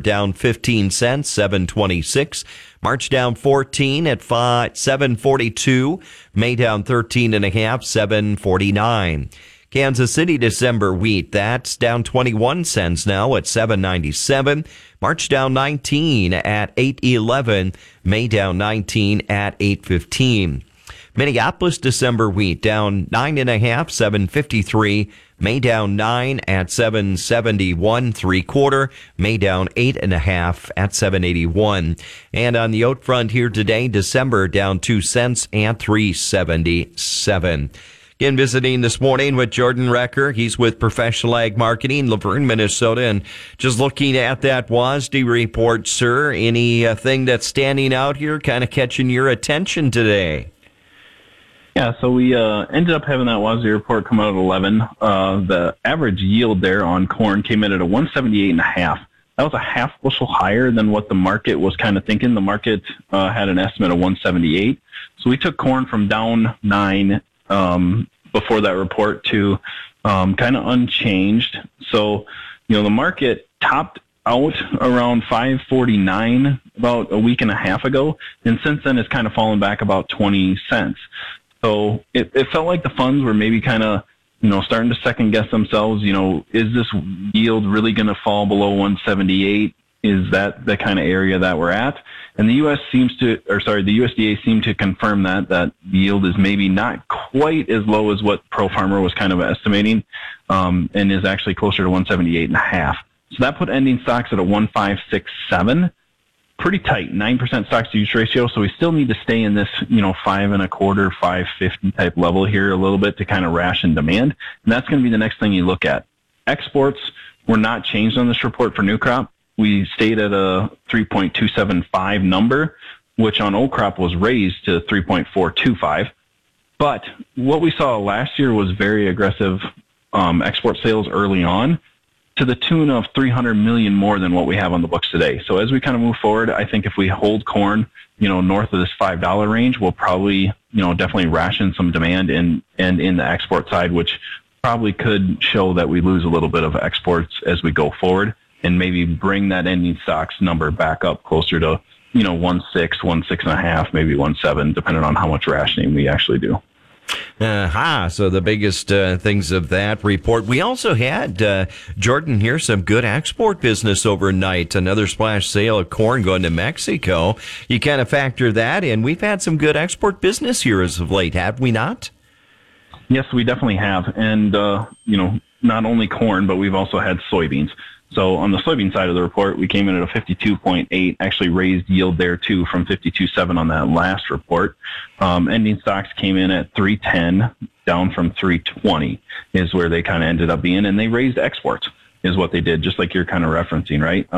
down 15 cents, 7.26. March down 14 at 7.42. May down 13.5, 7.49. Kansas City December wheat, that's down 21 cents now at 7.97. March down 19 at 8.11. May down 19 at 8.15. Minneapolis December wheat down 9.5, 7.53. May down 9 at 7.71 3/4. May down 8.5 at 7.81. And on the oat front here today, December down 2 cents at 3.77. Again, visiting this morning with Jordan Recker. He's with Professional Ag Marketing, Laverne, Minnesota. And just looking at that WASDE report, sir, anything that's standing out here, kind of catching your attention today? Yeah, so we ended up having that WASDE report come out at 11. The average yield there on corn came in at a 178.5. That was a half bushel higher than what the market was kind of thinking. The market had an estimate of 178. So we took corn from down 9 before that report to kind of unchanged. So, the market topped out around 549 about a week and a half ago, and since then it's kind of fallen back about 20 cents. So it felt like the funds were maybe kind of, starting to second guess themselves. Is this yield really going to fall below 178? Is that the kind of area that we're at? And the USDA seemed to confirm that yield is maybe not quite as low as what Pro Farmer was kind of estimating, and is actually closer to 178.5. So that put ending stocks at a 1.567. Pretty tight, 9% stocks to use ratio. So we still need to stay in this, 5.25, 5.50 type level here a little bit to kind of ration demand. And that's going to be the next thing you look at. Exports were not changed on this report for new crop. We stayed at a 3.275 number, which on old crop was raised to 3.425. But what we saw last year was very aggressive export sales early on, to the tune of 300 million more than what we have on the books today. So as we kind of move forward, I think if we hold corn, north of this $5 range, we'll probably, definitely ration some demand and in the export side, which probably could show that we lose a little bit of exports as we go forward, and maybe bring that ending stocks number back up closer to, 1.6, 1.6.5, maybe 1.7, depending on how much rationing we actually do. So the biggest things of that report. We also had, Jordan, here, some good export business overnight. Another splash sale of corn going to Mexico. You kind of factor that in. We've had some good export business here as of late, have we not? Yes, we definitely have. And, not only corn, but we've also had soybeans. So on the soybean side of the report, we came in at a 52.8, actually raised yield there too from 52.7 on that last report. Ending stocks came in at 310, down from 320 is where they kind of ended up being. And they raised exports is what they did, just like you're kind of referencing, right?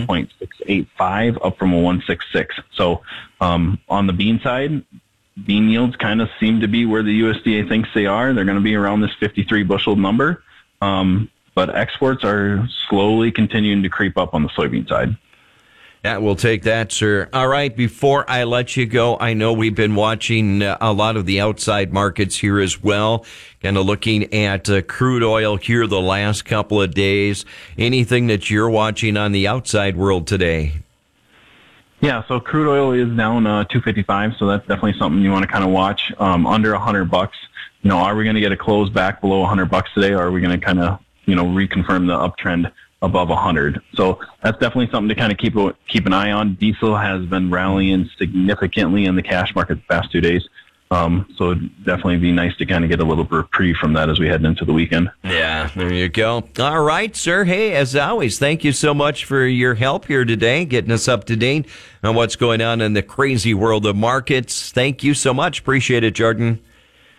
1.685 up from a 1.66. So on the bean side, bean yields kind of seem to be where the USDA thinks they are. They're going to be around this 53 bushel number. But exports are slowly continuing to creep up on the soybean side. Yeah, we'll take that, sir. All right, before I let you go, I know we've been watching a lot of the outside markets here as well, kind of looking at crude oil here the last couple of days. Anything that you're watching on the outside world today? Yeah, so crude oil is down 255, so that's definitely something you want to kind of watch. Under $100. Are we going to get a close back below $100 today, or are we going to kind of reconfirm the uptrend above 100. So that's definitely something to kind of keep an eye on. Diesel has been rallying significantly in the cash market the past 2 days. So it'd definitely be nice to kind of get a little reprieve from that as we head into the weekend. Yeah, there you go. All right, sir. Hey, as always, thank you so much for your help here today, getting us up to date on what's going on in the crazy world of markets. Thank you so much. Appreciate it, Jordan.